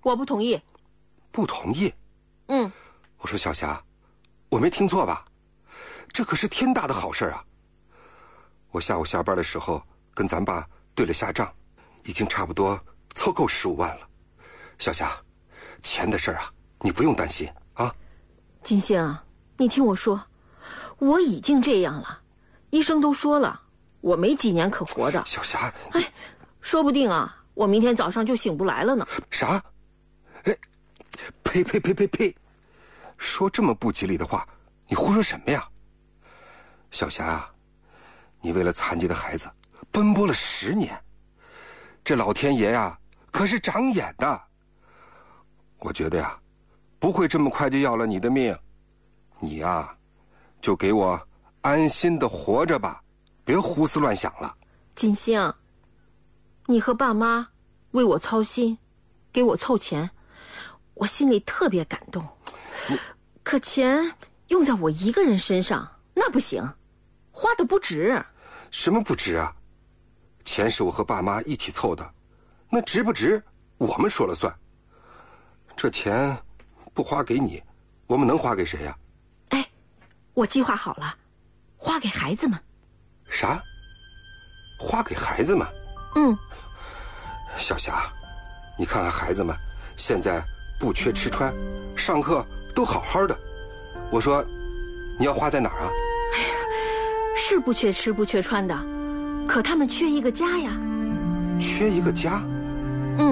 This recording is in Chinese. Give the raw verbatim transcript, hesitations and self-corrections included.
我不同意。 不同意？ 嗯。 我说小霞，我没听错吧？这可是天大的好事啊！我下午下班的时候跟咱爸对了下账，已经差不多凑够十五万了。小霞，钱的事儿啊，你不用担心啊。 金星，你听我说，我已经这样了，医生都说了，我没几年可活的。 小霞， 哎，说不定啊，我明天早上就醒不来了呢。 啥？哎，呸呸呸呸呸！说这么不吉利的话，你胡说什么呀？小霞啊，你为了残疾的孩子奔波了十年，这老天爷呀可是长眼的。我觉得呀，不会这么快就要了你的命，你呀，就给我安心的活着吧，别胡思乱想了。 金星，你和爸妈为我操心，给我凑钱，我心里特别感动。可钱用在我一个人身上那不行，花的不值。 什么不值啊？钱是我和爸妈一起凑的，那值不值我们说了算。这钱不花给你，我们能花给谁呀？ 哎，我计划好了，花给孩子们。 啥？花给孩子们？ 嗯。 小霞，你看看孩子们现在不缺吃穿，上课都好好的，我说你要花在哪儿啊？ 哎呀，是不缺吃不缺穿的，可他们缺一个家呀。 缺一个家？